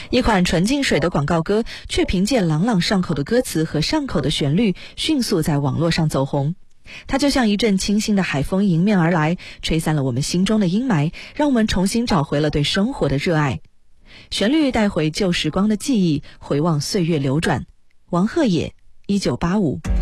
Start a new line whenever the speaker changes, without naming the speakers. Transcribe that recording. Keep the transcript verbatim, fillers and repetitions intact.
一款纯净水的广告歌，却凭借朗朗上口的歌词和上口的旋律，迅速在网络上走红。它就像一阵清新的海风迎面而来，吹散了我们心中的阴霾，让我们重新找回了对生活的热爱。旋律带回旧时光的记忆，回望岁月流转。王鹤野，一九八五。